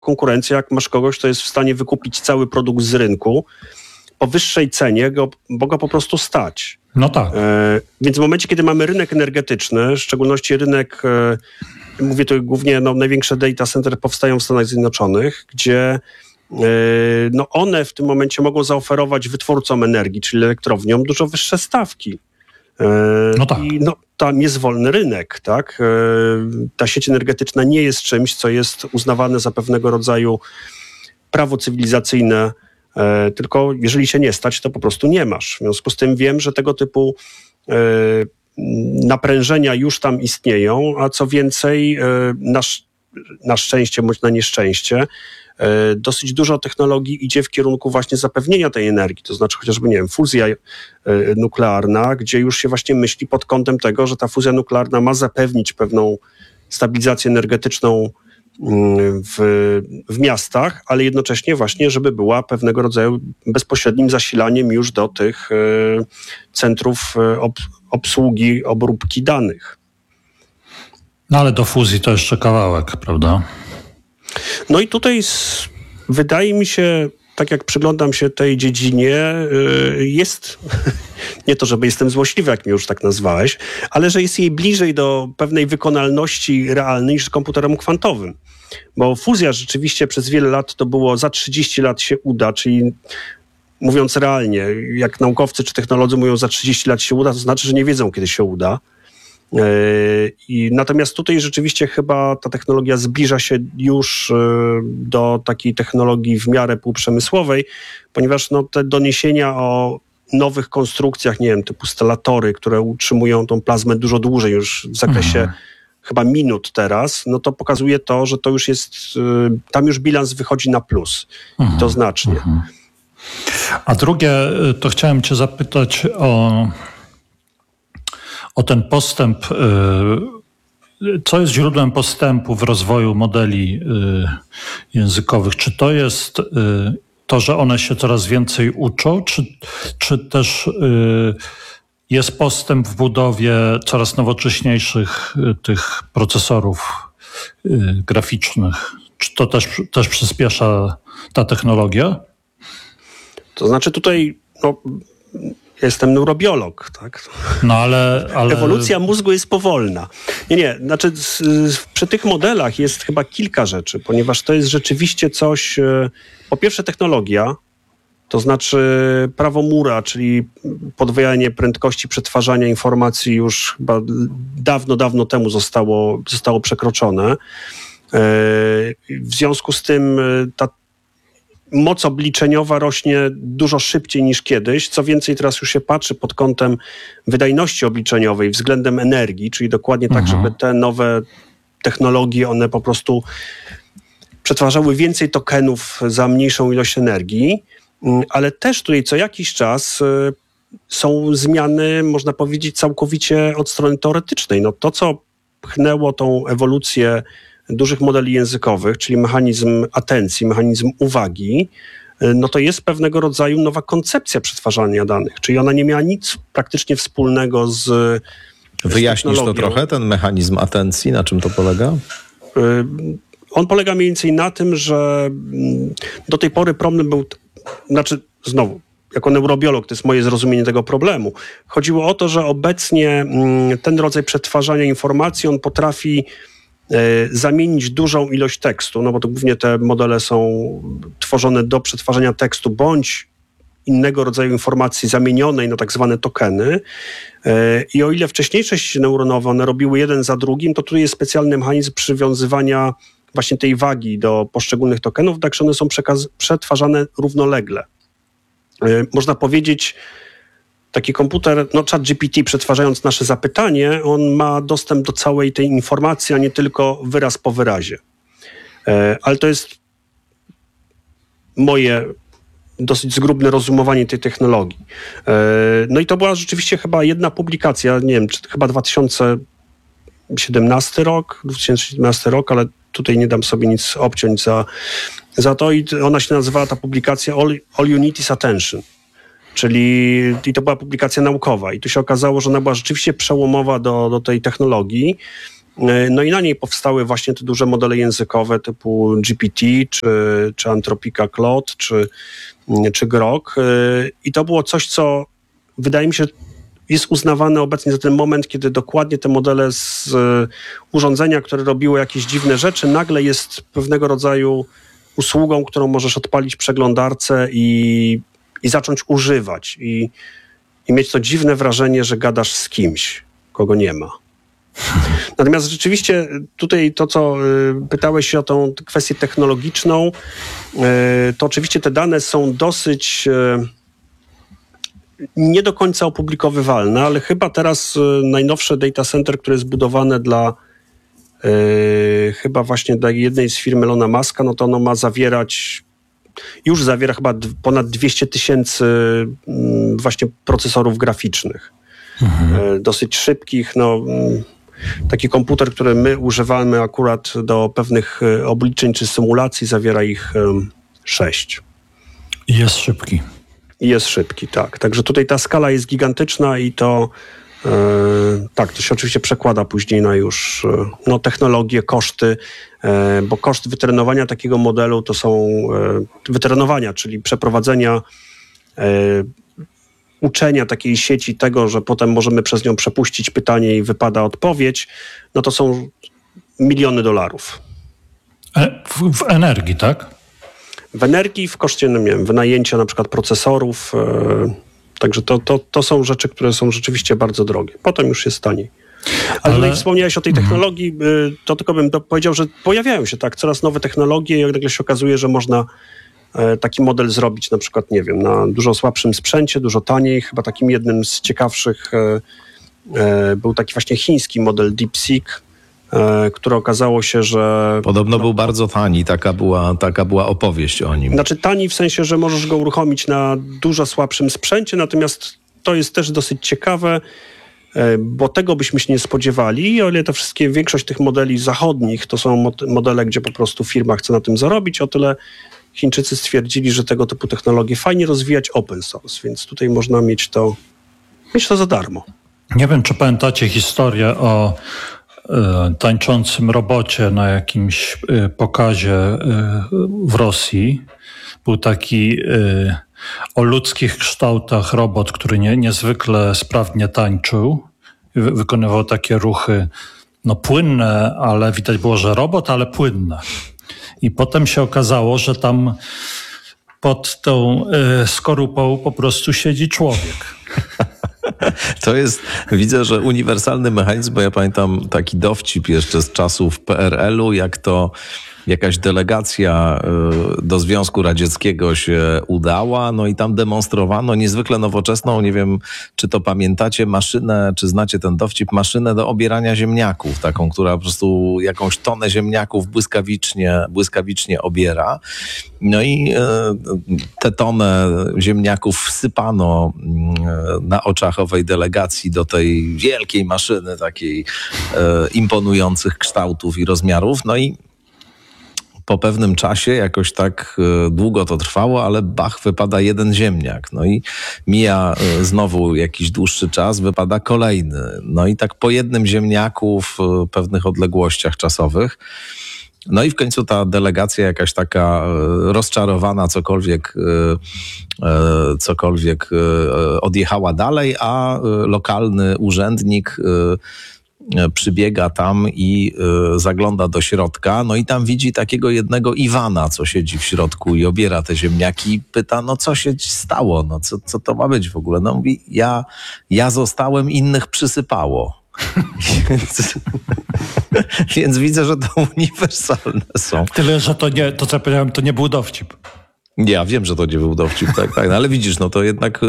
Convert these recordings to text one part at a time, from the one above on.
konkurencja, jak masz kogoś, kto jest w stanie wykupić cały produkt z rynku po wyższej cenie, bo go po prostu stać. No tak. Więc w momencie, kiedy mamy rynek energetyczny, w szczególności rynek, mówię tu głównie, największe data center powstają w Stanach Zjednoczonych, gdzie one w tym momencie mogą zaoferować wytwórcom energii, czyli elektrowniom, dużo wyższe stawki. No tak. I tam jest wolny rynek, tak? Ta sieć energetyczna nie jest czymś, co jest uznawane za pewnego rodzaju prawo cywilizacyjne, tylko jeżeli się nie stać, to po prostu nie masz. W związku z tym wiem, że tego typu naprężenia już tam istnieją, a co więcej, na szczęście bądź na nieszczęście, dosyć dużo technologii idzie w kierunku właśnie zapewnienia tej energii, to znaczy chociażby, nie wiem, fuzja nuklearna, gdzie już się właśnie myśli pod kątem tego, że ta fuzja nuklearna ma zapewnić pewną stabilizację energetyczną w miastach, ale jednocześnie właśnie, żeby była pewnego rodzaju bezpośrednim zasilaniem już do tych centrów obsługi, obróbki danych. No ale do fuzji to jeszcze kawałek, prawda? No i tutaj wydaje mi się, tak jak przyglądam się tej dziedzinie, jest, nie to żeby jestem złośliwy, jak mnie już tak nazwałeś, ale że jest jej bliżej do pewnej wykonalności realnej niż komputerom kwantowym. Bo fuzja rzeczywiście przez wiele lat to było za 30 lat się uda, czyli mówiąc realnie, jak naukowcy czy technolodzy mówią za 30 lat się uda, to znaczy, że nie wiedzą, kiedy się uda. Natomiast tutaj rzeczywiście chyba ta technologia zbliża się już do takiej technologii w miarę półprzemysłowej, ponieważ te doniesienia o nowych konstrukcjach, nie wiem, typu stelatory, które utrzymują tą plazmę dużo dłużej już w zakresie chyba minut teraz, no to pokazuje to, że to już jest, tam już bilans wychodzi na plus. I to znacznie. A drugie, to chciałem cię zapytać o ten postęp, co jest źródłem postępu w rozwoju modeli językowych? Czy to jest to, że one się coraz więcej uczą, czy też jest postęp w budowie coraz nowocześniejszych tych procesorów graficznych? Czy to też przyspiesza ta technologia? To znaczy tutaj, jestem neurobiolog, tak? No ale... Ewolucja mózgu jest powolna. Nie, znaczy przy tych modelach jest chyba kilka rzeczy, ponieważ to jest rzeczywiście coś, po pierwsze technologia, to znaczy prawo Moore'a, czyli podwajanie prędkości przetwarzania informacji już chyba dawno temu zostało przekroczone. W związku z tym ta moc obliczeniowa rośnie dużo szybciej niż kiedyś. Co więcej, teraz już się patrzy pod kątem wydajności obliczeniowej względem energii, czyli dokładnie tak, żeby te nowe technologie, one po prostu przetwarzały więcej tokenów za mniejszą ilość energii, ale też tutaj co jakiś czas są zmiany, można powiedzieć, całkowicie od strony teoretycznej. To, co pchnęło tą ewolucję dużych modeli językowych, czyli mechanizm atencji, mechanizm uwagi, to jest pewnego rodzaju nowa koncepcja przetwarzania danych. Czyli ona nie miała nic praktycznie wspólnego z Wyjaśnisz to trochę, ten mechanizm atencji, na czym to polega? On polega mniej więcej na tym, że do tej pory problem był, znowu, jako neurobiolog, to jest moje zrozumienie tego problemu. Chodziło o to, że obecnie ten rodzaj przetwarzania informacji, on potrafi zamienić dużą ilość tekstu, bo to głównie te modele są tworzone do przetwarzania tekstu bądź innego rodzaju informacji zamienionej na tak zwane tokeny. I o ile wcześniejsze sieci neuronowe one robiły jeden za drugim, to tu jest specjalny mechanizm przywiązywania właśnie tej wagi do poszczególnych tokenów, tak że one są przetwarzane równolegle. Można powiedzieć, taki komputer, ChatGPT, przetwarzając nasze zapytanie, on ma dostęp do całej tej informacji, a nie tylko wyraz po wyrazie. Ale to jest moje dosyć zgrubne rozumowanie tej technologii. I to była rzeczywiście chyba jedna publikacja, nie wiem, chyba 2017 rok, ale tutaj nie dam sobie nic obciąć za to i ona się nazywała, ta publikacja All You Need is Attention. I to była publikacja naukowa i tu się okazało, że ona była rzeczywiście przełomowa do tej technologii, No i na niej powstały właśnie te duże modele językowe typu GPT, czy Anthropica Claude, czy Grok. I to było coś, co wydaje mi się jest uznawane obecnie za ten moment, kiedy dokładnie te modele z urządzenia, które robiło jakieś dziwne rzeczy, nagle jest pewnego rodzaju usługą, którą możesz odpalić w przeglądarce i zacząć używać. I mieć to dziwne wrażenie, że gadasz z kimś, kogo nie ma. Natomiast rzeczywiście tutaj to, co pytałeś się o tą kwestię technologiczną, to oczywiście te dane są dosyć nie do końca opublikowywalne, ale chyba teraz najnowsze data center, które jest budowane dla chyba właśnie dla jednej z firm Elona Muska, no to ono ma już zawiera chyba ponad 200 000 właśnie procesorów graficznych. Dosyć szybkich, taki komputer, który my używamy akurat do pewnych obliczeń czy symulacji, zawiera ich 6. I jest szybki. Jest szybki, tak. Także tutaj ta skala jest gigantyczna i to tak, to się oczywiście przekłada później na już technologie, koszty, bo koszt wytrenowania takiego modelu to są wytrenowania, czyli przeprowadzenia uczenia takiej sieci tego, że potem możemy przez nią przepuścić pytanie i wypada odpowiedź, no to są miliony dolarów. W energii, tak? W energii, w koszcie wynajęcia na przykład procesorów. Także to są rzeczy, które są rzeczywiście bardzo drogie. Potem już jest taniej. Ale jak wspomniałeś o tej technologii, to tylko bym powiedział, że pojawiają się coraz nowe technologie i nagle się okazuje, że można taki model zrobić na przykład, nie wiem, na dużo słabszym sprzęcie, dużo taniej. Chyba takim jednym z ciekawszych był taki właśnie chiński model DeepSeek, które okazało się, że... Podobno był bardzo tani, taka była opowieść o nim. Znaczy tani w sensie, że możesz go uruchomić na dużo słabszym sprzęcie, natomiast to jest też dosyć ciekawe, bo tego byśmy się nie spodziewali. I o ile większość tych modeli zachodnich to są modele, gdzie po prostu firma chce na tym zarobić, o tyle Chińczycy stwierdzili, że tego typu technologie fajnie rozwijać open source, więc tutaj można mieć to za darmo. Nie wiem, czy pamiętacie historię o tańczącym robocie na jakimś pokazie w Rosji. Był taki o ludzkich kształtach robot, który niezwykle sprawnie tańczył. Wykonywał takie ruchy płynne, ale widać było, że robot, ale płynne. I potem się okazało, że tam pod tą skorupą po prostu siedzi człowiek. To jest, widzę, że uniwersalny mechanizm, bo ja pamiętam taki dowcip jeszcze z czasów PRL-u, jak to jakaś delegacja do Związku Radzieckiego się udała, no i tam demonstrowano niezwykle nowoczesną, nie wiem, czy to pamiętacie, maszynę, czy znacie ten dowcip, maszynę do obierania ziemniaków, taką, która po prostu jakąś tonę ziemniaków błyskawicznie obiera. No i tę tonę ziemniaków wsypano na oczach owej delegacji do tej wielkiej maszyny, takiej imponujących kształtów i rozmiarów, no i po pewnym czasie, jakoś tak długo to trwało, ale wypada jeden ziemniak. No i mija znowu jakiś dłuższy czas, wypada kolejny. No i tak po jednym ziemniaku w pewnych odległościach czasowych. No i w końcu ta delegacja jakaś taka rozczarowana, cokolwiek odjechała dalej, a lokalny urzędnik przybiega tam i zagląda do środka, no i tam widzi takiego jednego Iwana, co siedzi w środku i obiera te ziemniaki i pyta, no co się stało, no co to ma być w ogóle? No mówi, ja zostałem, innych przysypało. Więc widzę, że to uniwersalne są. Tyle, że to co ja powiedziałem, to nie był dowcip. Ja wiem, że to nie był dowcip, tak, no ale widzisz, no to jednak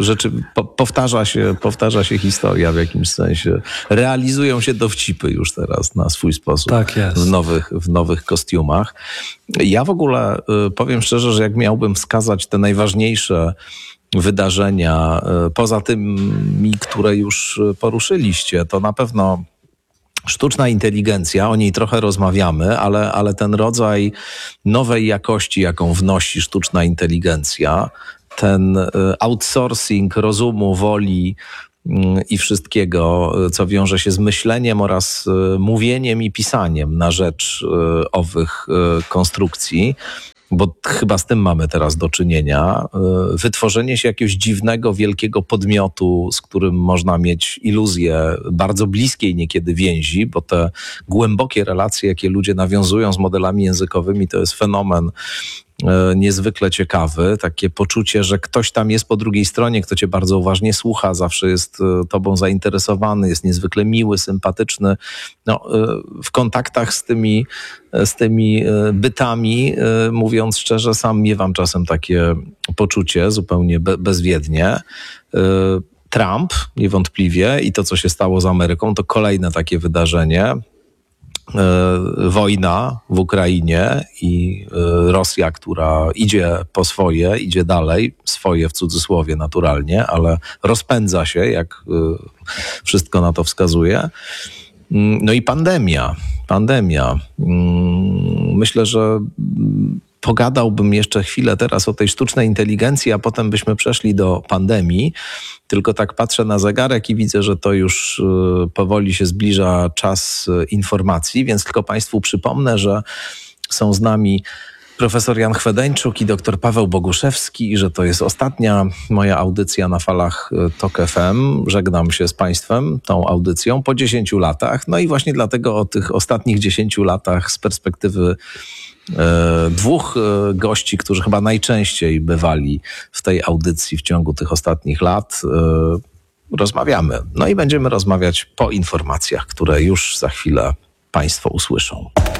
powtarza się historia w jakimś sensie. Realizują się dowcipy już teraz na swój sposób. Tak jest. W nowych kostiumach. Ja w ogóle powiem szczerze, że jak miałbym wskazać te najważniejsze wydarzenia, poza tymi, które już poruszyliście, to na pewno sztuczna inteligencja, o niej trochę rozmawiamy, ale ten rodzaj nowej jakości, jaką wnosi sztuczna inteligencja, ten outsourcing rozumu, woli i wszystkiego, co wiąże się z myśleniem oraz mówieniem i pisaniem na rzecz owych konstrukcji, bo chyba z tym mamy teraz do czynienia, wytworzenie się jakiegoś dziwnego, wielkiego podmiotu, z którym można mieć iluzję bardzo bliskiej niekiedy więzi, bo te głębokie relacje, jakie ludzie nawiązują z modelami językowymi, to jest fenomen niezwykle ciekawy. Takie poczucie, że ktoś tam jest po drugiej stronie, kto cię bardzo uważnie słucha, zawsze jest tobą zainteresowany, jest niezwykle miły, sympatyczny. No, w kontaktach z tymi bytami, mówiąc szczerze, sam miewam czasem takie poczucie zupełnie bezwiednie. Trump niewątpliwie i to, co się stało z Ameryką, to kolejne takie wydarzenie. Wojna w Ukrainie i Rosja, która idzie po swoje, idzie dalej, swoje w cudzysłowie naturalnie, ale rozpędza się, jak wszystko na to wskazuje. No i pandemia. Myślę, że pogadałbym jeszcze chwilę teraz o tej sztucznej inteligencji, a potem byśmy przeszli do pandemii. Tylko tak patrzę na zegarek i widzę, że to już powoli się zbliża czas informacji, więc tylko Państwu przypomnę, że są z nami profesor Jan Chwedeńczuk i dr Paweł Boguszewski i że to jest ostatnia moja audycja na falach TOK FM. Żegnam się z Państwem tą audycją po 10 latach. No i właśnie dlatego o tych ostatnich 10 latach z perspektywy dwóch gości, którzy chyba najczęściej bywali w tej audycji w ciągu tych ostatnich lat, rozmawiamy. No i będziemy rozmawiać po informacjach, które już za chwilę Państwo usłyszą.